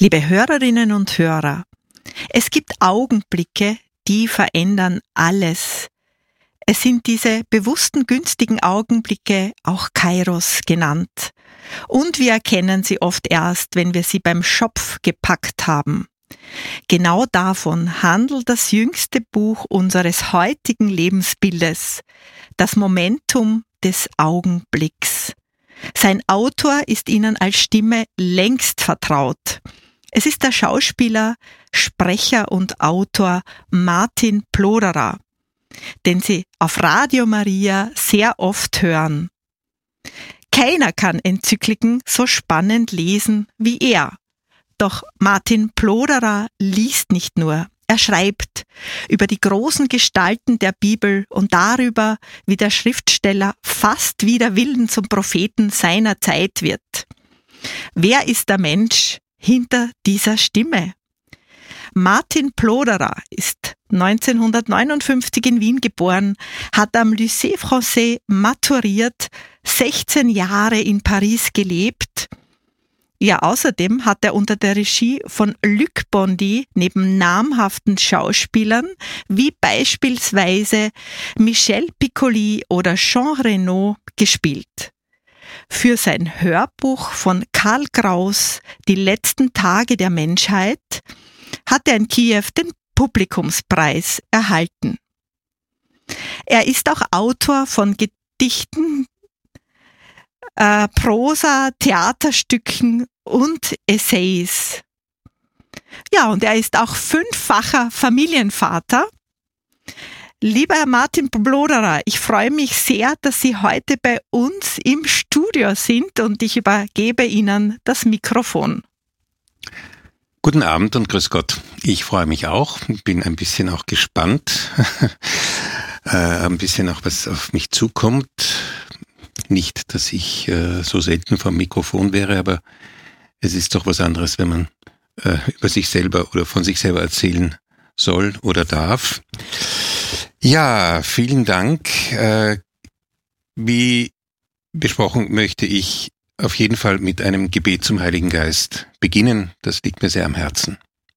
Liebe Hörerinnen und Hörer, es gibt Augenblicke, die verändern alles. Es sind diese bewussten, günstigen Augenblicke auch Kairos genannt. Und wir erkennen sie oft erst, wenn wir sie beim Schopf gepackt haben. Genau davon handelt das jüngste Buch unseres heutigen Lebensbildes, das Momentum des Augenblicks. Sein Autor ist Ihnen als Stimme längst vertraut. Es ist der Schauspieler, Sprecher und Autor Martin Ploderer, den Sie auf Radio Maria sehr oft hören. Keiner kann Enzykliken so spannend lesen wie er. Doch Martin Ploderer liest nicht nur, er schreibt über die großen Gestalten der Bibel und darüber, wie der Schriftsteller fast wider Willen zum Propheten seiner Zeit wird. Wer ist der Mensch hinter dieser Stimme? Martin Ploderer ist 1959 in Wien geboren, hat am Lycée Français maturiert, 16 Jahre in Paris gelebt. Ja, außerdem hat er unter der Regie von Luc Bondy neben namhaften Schauspielern wie beispielsweise Michel Piccoli oder Jean Reno gespielt. Für sein Hörbuch von Karl Kraus Die letzten Tage der Menschheit hat er in Kiew den Publikumspreis erhalten. Er ist auch Autor von Gedichten, Prosa, Theaterstücken und Essays. Ja, und er ist auch 5-facher Familienvater. Lieber Herr Martin Ploderer, ich freue mich sehr, dass Sie heute bei uns im Studio sind und ich übergebe Ihnen das Mikrofon. Guten Abend und grüß Gott. Ich freue mich auch, bin ein bisschen auch gespannt, ein bisschen auch was auf mich zukommt. Nicht, dass ich so selten vom Mikrofon wäre, aber es ist doch was anderes, wenn man über sich selber oder von sich selber erzählen soll oder darf. Ja, vielen Dank. Wie besprochen möchte ich auf jeden Fall mit einem Gebet zum Heiligen Geist beginnen. Das liegt mir sehr am Herzen.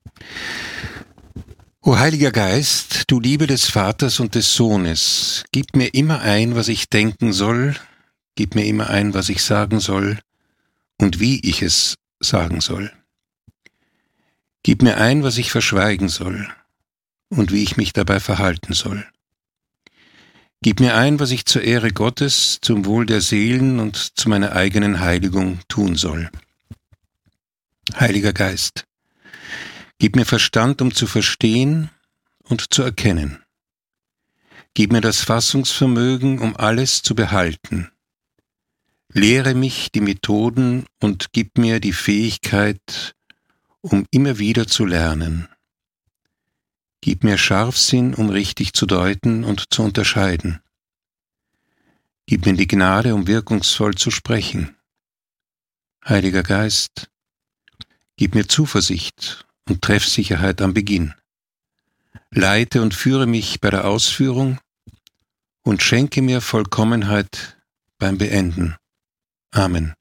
O Heiliger Geist, du Liebe des Vaters und des Sohnes, gib mir immer ein, was ich denken soll, gib mir immer ein, was ich sagen soll und wie ich es sagen soll. Gib mir ein, was ich verschweigen soll und wie ich mich dabei verhalten soll. Gib mir ein, was ich zur Ehre Gottes, zum Wohl der Seelen und zu meiner eigenen Heiligung tun soll. Heiliger Geist, gib mir Verstand, um zu verstehen und zu erkennen. Gib mir das Fassungsvermögen, um alles zu behalten. Lehre mich die Methoden und gib mir die Fähigkeit, um immer wieder zu lernen. Gib mir Scharfsinn, um richtig zu deuten und zu unterscheiden. Gib mir die Gnade, um wirkungsvoll zu sprechen. Heiliger Geist, gib mir Zuversicht und Treffsicherheit am Beginn. Leite und führe mich bei der Ausführung und schenke mir Vollkommenheit beim Beenden. Amen.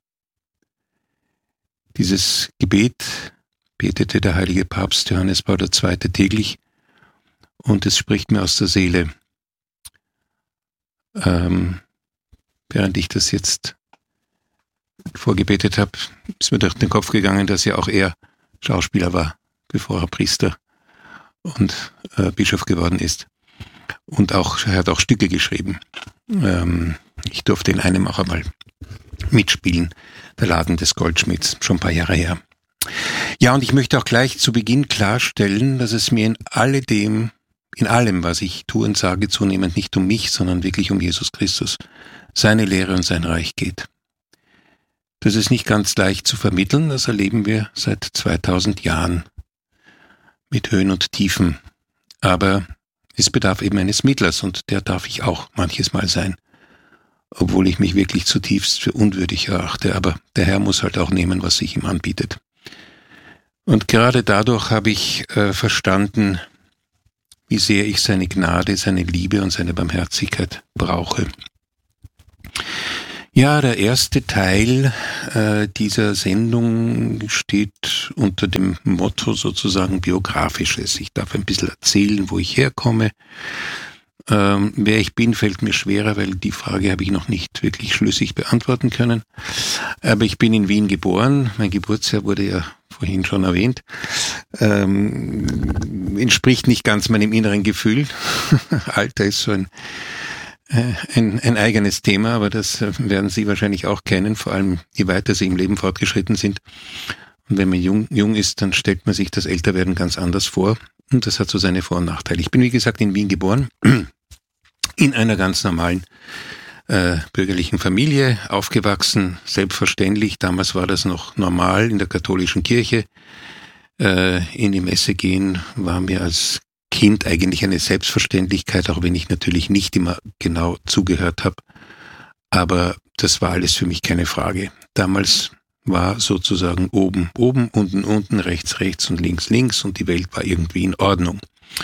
Dieses Gebet betete der heilige Papst Johannes Paul II. Täglich und es spricht mir aus der Seele. Während ich das jetzt vorgebetet habe, ist mir durch den Kopf gegangen, dass ja auch er Schauspieler war, bevor er Priester und Bischof geworden ist. Und auch, er hat auch Stücke geschrieben. Ich durfte in einem auch einmal mitspielen, der Laden des Goldschmidts, schon ein paar Jahre her. Ja, und ich möchte auch gleich zu Beginn klarstellen, dass es mir in allem, was ich tue und sage, zunehmend nicht um mich, sondern wirklich um Jesus Christus, seine Lehre und sein Reich geht. Das ist nicht ganz leicht zu vermitteln, das erleben wir seit 2000 Jahren mit Höhen und Tiefen. Aber es bedarf eben eines Mittlers und der darf ich auch manches Mal sein, obwohl ich mich wirklich zutiefst für unwürdig erachte. Aber der Herr muss halt auch nehmen, was sich ihm anbietet. Und gerade dadurch habe ich verstanden, wie sehr ich seine Gnade, seine Liebe und seine Barmherzigkeit brauche. Ja, der erste Teil dieser Sendung steht unter dem Motto sozusagen Biografisches. Ich darf ein bisschen erzählen, wo ich herkomme. Wer ich bin, fällt mir schwerer, weil die Frage habe ich noch nicht wirklich schlüssig beantworten können. Aber ich bin in Wien geboren. Mein Geburtsjahr wurde ja vorhin schon erwähnt. Entspricht nicht ganz meinem inneren Gefühl. Alter ist so ein eigenes Thema, aber das werden Sie wahrscheinlich auch kennen, vor allem je weiter Sie im Leben fortgeschritten sind. Und wenn man jung ist, dann stellt man sich das Älterwerden ganz anders vor. Und das hat so seine Vor- und Nachteile. Ich bin, wie gesagt, in Wien geboren, in einer ganz normalen bürgerlichen Familie, aufgewachsen, selbstverständlich. Damals war das noch normal in der katholischen Kirche. In die Messe gehen war mir als Kind eigentlich eine Selbstverständlichkeit, auch wenn ich natürlich nicht immer genau zugehört habe. Aber das war alles für mich keine Frage. Damals war sozusagen oben, unten, rechts und links und die Welt war irgendwie in Ordnung.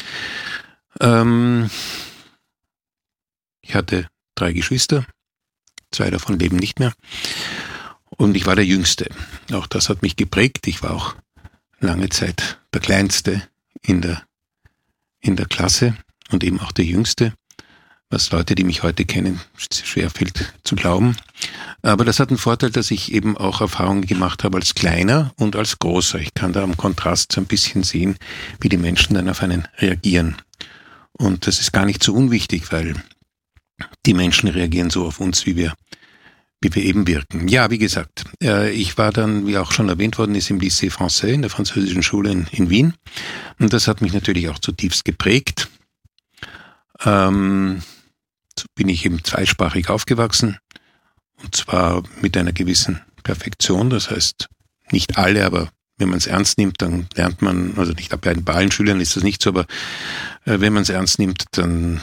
Ich hatte 3 Geschwister, 2 davon leben nicht mehr und ich war der Jüngste. Auch das hat mich geprägt. Ich war auch lange Zeit der Kleinste in der Klasse und eben auch der Jüngste, was Leute, die mich heute kennen, schwerfällt zu glauben. Aber das hat einen Vorteil, dass ich eben auch Erfahrungen gemacht habe als Kleiner und als Großer. Ich kann da am Kontrast so ein bisschen sehen, wie die Menschen dann auf einen reagieren. Und das ist gar nicht so unwichtig, weil die Menschen reagieren so auf uns, wie wir eben wirken. Ja, wie gesagt, ich war dann, wie auch schon erwähnt worden ist, im Lycée Français, in der französischen Schule in Wien. Und das hat mich natürlich auch zutiefst geprägt. So bin ich eben zweisprachig aufgewachsen. Und zwar mit einer gewissen Perfektion. Das heißt, nicht alle, aber wenn man es ernst nimmt, dann lernt man, also nicht bei allen Schülern ist das nicht so, aber wenn man es ernst nimmt, dann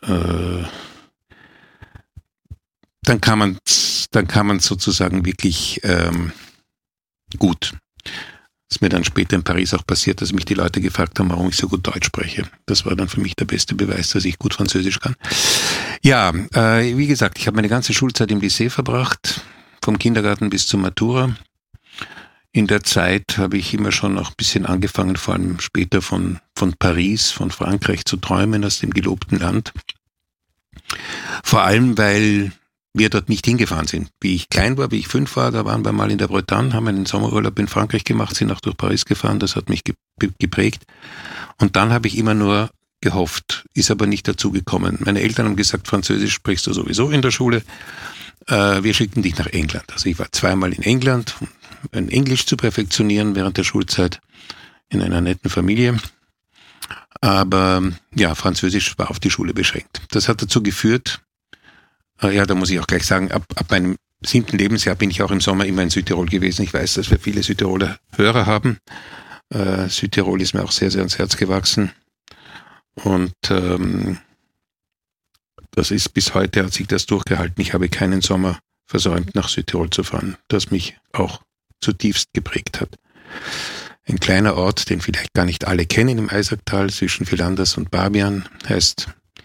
kann man sozusagen wirklich gut. Das ist mir dann später in Paris auch passiert, dass mich die Leute gefragt haben, warum ich so gut Deutsch spreche. Das war dann für mich der beste Beweis, dass ich gut Französisch kann. Ja, wie gesagt, ich habe meine ganze Schulzeit im Lycée verbracht, vom Kindergarten bis zur Matura. In der Zeit habe ich immer schon auch ein bisschen angefangen, vor allem später von Paris, von Frankreich zu träumen, aus dem gelobten Land. Vor allem, weil wir dort nicht hingefahren sind. Wie ich klein war, wie ich 5 war, da waren wir mal in der Bretagne, haben einen Sommerurlaub in Frankreich gemacht, sind auch durch Paris gefahren, das hat mich geprägt. Und dann habe ich immer nur gehofft, ist aber nicht dazu gekommen. Meine Eltern haben gesagt, Französisch sprichst du sowieso in der Schule, wir schicken dich nach England. Also ich war 2-mal in England, um Englisch zu perfektionieren während der Schulzeit in einer netten Familie. Aber ja, Französisch war auf die Schule beschränkt. Das hat dazu geführt, ja, da muss ich auch gleich sagen, ab meinem 7. Lebensjahr bin ich auch im Sommer immer in Südtirol gewesen. Ich weiß, dass wir viele Südtiroler Hörer haben. Südtirol ist mir auch sehr, sehr ans Herz gewachsen. Und das ist bis heute, hat sich das durchgehalten. Ich habe keinen Sommer versäumt, nach Südtirol zu fahren, das mich auch zutiefst geprägt hat. Ein kleiner Ort, den vielleicht gar nicht alle kennen im Eisacktal, zwischen Villanders und Barbian, heißt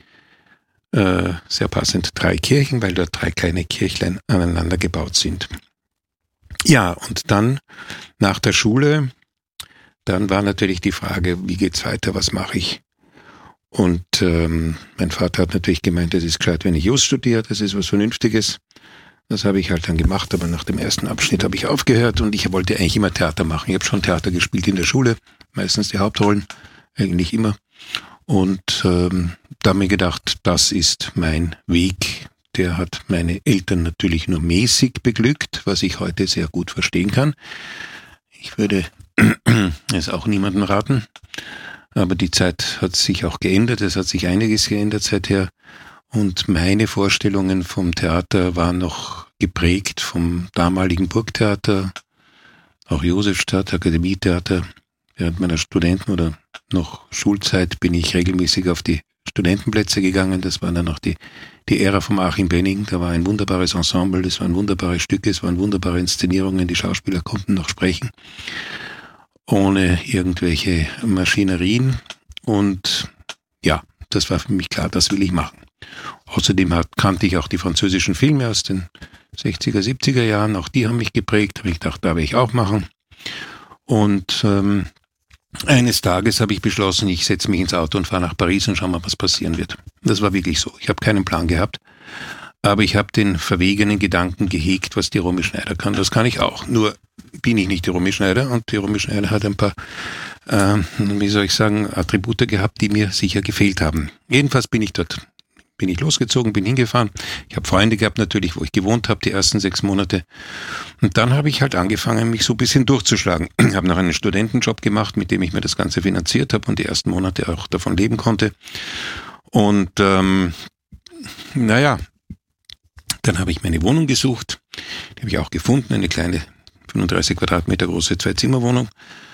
sehr passend 3 Kirchen, weil dort 3 kleine Kirchlein aneinander gebaut sind. Ja, und dann nach der Schule, dann war natürlich die Frage, wie geht's weiter, was mache ich? Und mein Vater hat natürlich gemeint, es ist gescheit, wenn ich Jus studiere, das ist was Vernünftiges. Das habe ich halt dann gemacht, aber nach dem ersten Abschnitt habe ich aufgehört und ich wollte eigentlich immer Theater machen. Ich habe schon Theater gespielt in der Schule, meistens die Hauptrollen, eigentlich immer. Und da habe ich gedacht, das ist mein Weg. Der hat meine Eltern natürlich nur mäßig beglückt, was ich heute sehr gut verstehen kann. Ich würde es auch niemandem raten. Aber die Zeit hat sich auch geändert. Es hat sich einiges geändert seither. Und meine Vorstellungen vom Theater waren noch geprägt vom damaligen Burgtheater, auch Josefstadt, Akademietheater. Während meiner Studenten- oder noch Schulzeit bin ich regelmäßig auf die Studentenplätze gegangen. Das war dann noch die Ära vom Achim Benning. Da war ein wunderbares Ensemble, das waren wunderbare Stücke, es waren wunderbare Inszenierungen. Die Schauspieler konnten noch sprechen, ohne irgendwelche Maschinerien. Und ja, das war für mich klar, das will ich machen. Außerdem kannte ich auch die französischen Filme aus den 60er, 70er Jahren. Auch die haben mich geprägt. Habe ich gedacht, da will ich auch machen. Und eines Tages habe ich beschlossen, ich setze mich ins Auto und fahre nach Paris und schau mal, was passieren wird. Das war wirklich so. Ich habe keinen Plan gehabt. Aber ich habe den verwegenen Gedanken gehegt, was die Romy Schneider kann. Das kann ich auch. Nur bin ich nicht die Romy Schneider. Und die Romy Schneider hat ein paar, Attribute gehabt, die mir sicher gefehlt haben. Jedenfalls bin ich losgezogen, bin hingefahren. Ich habe Freunde gehabt natürlich, wo ich gewohnt habe, die ersten 6 Monate. Und dann habe ich halt angefangen, mich so ein bisschen durchzuschlagen. Ich habe noch einen Studentenjob gemacht, mit dem ich mir das Ganze finanziert habe und die ersten Monate auch davon leben konnte. Und dann habe ich mir eine Wohnung gesucht. Die habe ich auch gefunden, eine kleine 35 Quadratmeter große 2-Zimmer-Wohnung.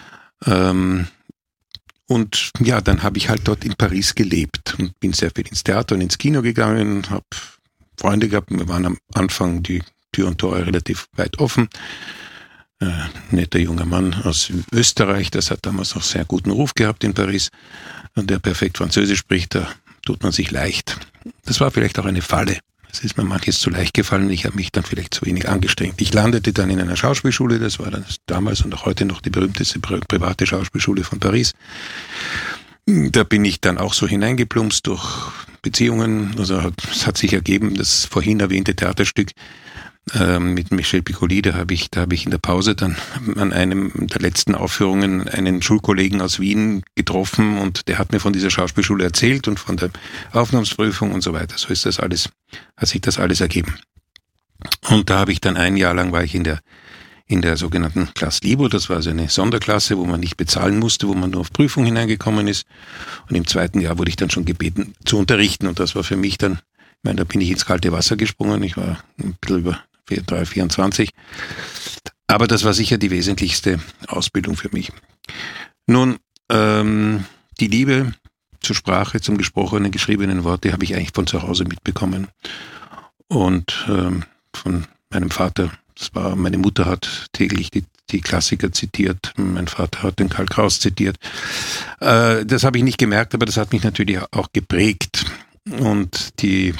Und ja, dann habe ich halt dort in Paris gelebt und bin sehr viel ins Theater und ins Kino gegangen, habe Freunde gehabt. Wir waren am Anfang die Tür und Tore relativ weit offen. Netter junger Mann aus Österreich, das hat damals noch sehr guten Ruf gehabt in Paris. Und der perfekt Französisch spricht, da tut man sich leicht. Das war vielleicht auch eine Falle. Es ist mir manches zu leicht gefallen, ich habe mich dann vielleicht zu wenig angestrengt. Ich landete dann in einer Schauspielschule, das war dann damals und auch heute noch die berühmteste private Schauspielschule von Paris. Da bin ich dann auch so hineingeplumpst durch Beziehungen. Also es hat sich ergeben, das vorhin erwähnte Theaterstück mit Michel Piccoli, da habe ich in der Pause dann an einem der letzten Aufführungen einen Schulkollegen aus Wien getroffen und der hat mir von dieser Schauspielschule erzählt und von der Aufnahmsprüfung und so weiter. So ist das alles, hat sich das alles ergeben. Und da habe ich dann 1 Jahr lang war ich in der sogenannten Classe Libre, das war also eine Sonderklasse, wo man nicht bezahlen musste, wo man nur auf Prüfung hineingekommen ist. Und im 2. Jahr wurde ich dann schon gebeten zu unterrichten und das war für mich dann, ich meine, da bin ich ins kalte Wasser gesprungen, ich war ein bisschen über 24. Aber das war sicher die wesentlichste Ausbildung für mich. Nun, die Liebe zur Sprache, zum gesprochenen, geschriebenen Wort, die habe ich eigentlich von zu Hause mitbekommen. Und von meinem Vater, meine Mutter hat täglich die Klassiker zitiert, mein Vater hat den Karl Kraus zitiert. Das habe ich nicht gemerkt, aber das hat mich natürlich auch geprägt. Und die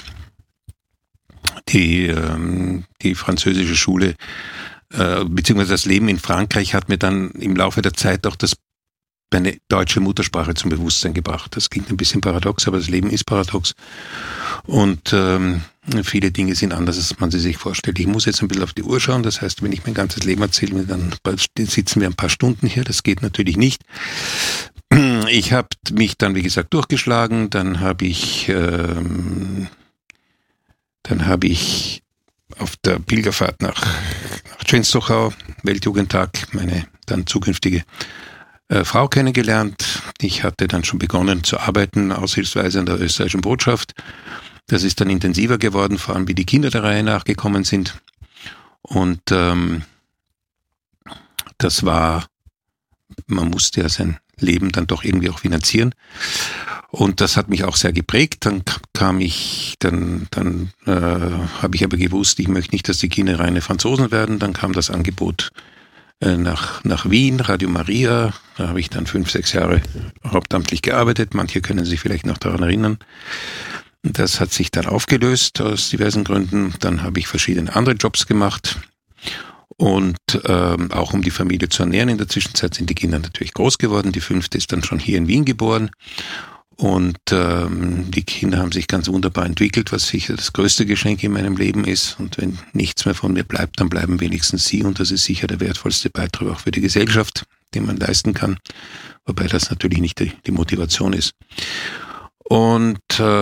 französische Schule, beziehungsweise das Leben in Frankreich hat mir dann im Laufe der Zeit auch meine deutsche Muttersprache zum Bewusstsein gebracht. Das klingt ein bisschen paradox, aber das Leben ist paradox. Und viele Dinge sind anders, als man sie sich vorstellt. Ich muss jetzt ein bisschen auf die Uhr schauen. Das heißt, wenn ich mein ganzes Leben erzähle, dann sitzen wir ein paar Stunden hier. Das geht natürlich nicht. Ich habe mich dann, wie gesagt, durchgeschlagen. Dann habe ich auf der Pilgerfahrt nach Częstochowa, Weltjugendtag, meine dann zukünftige Frau kennengelernt. Ich hatte dann schon begonnen zu arbeiten, aushilfsweise an der österreichischen Botschaft. Das ist dann intensiver geworden, vor allem wie die Kinder der Reihe nachgekommen sind. Und das war, man musste ja sein Leben dann doch irgendwie auch finanzieren. Und das hat mich auch sehr geprägt. Dann habe ich aber gewusst, ich möchte nicht, dass die Kinder reine Franzosen werden. Dann kam das Angebot nach Wien, Radio Maria. Da habe ich dann 5-6 Jahre hauptamtlich gearbeitet. Manche können sich vielleicht noch daran erinnern. Das hat sich dann aufgelöst aus diversen Gründen. Dann habe ich verschiedene andere Jobs gemacht. Und auch um die Familie zu ernähren. In der Zwischenzeit sind die Kinder natürlich groß geworden. Die 5. ist dann schon hier in Wien geboren. Und die Kinder haben sich ganz wunderbar entwickelt, was sicher das größte Geschenk in meinem Leben ist. Und wenn nichts mehr von mir bleibt, dann bleiben wenigstens sie. Und das ist sicher der wertvollste Beitrag auch für die Gesellschaft, den man leisten kann. Wobei das natürlich nicht die Motivation ist. Und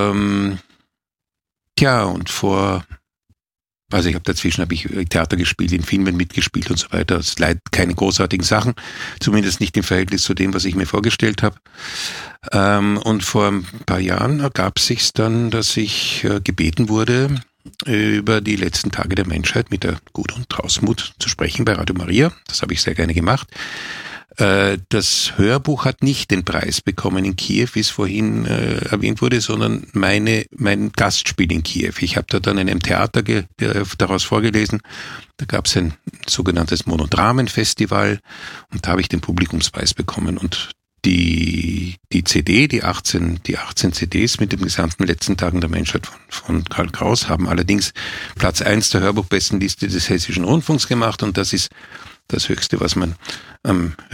dazwischen habe ich Theater gespielt, in Filmen mitgespielt und so weiter. Es leider keine großartigen Sachen, zumindest nicht im Verhältnis zu dem, was ich mir vorgestellt habe. Und vor ein paar Jahren ergab sich's dann, dass ich gebeten wurde, über die letzten Tage der Menschheit mit der Gudrun Trausmuth zu sprechen bei Radio Maria. Das habe ich sehr gerne gemacht. Das Hörbuch hat nicht den Preis bekommen in Kiew, wie es vorhin erwähnt wurde, sondern mein Gastspiel in Kiew. Ich habe da dann in einem Theater daraus vorgelesen. Da gab es ein sogenanntes Monodramenfestival und da habe ich den Publikumspreis bekommen. Und Die CD, die 18 CDs mit den gesamten letzten Tagen der Menschheit von Karl Kraus haben allerdings Platz 1 der Hörbuchbestenliste des Hessischen Rundfunks gemacht, und das ist das Höchste, was man am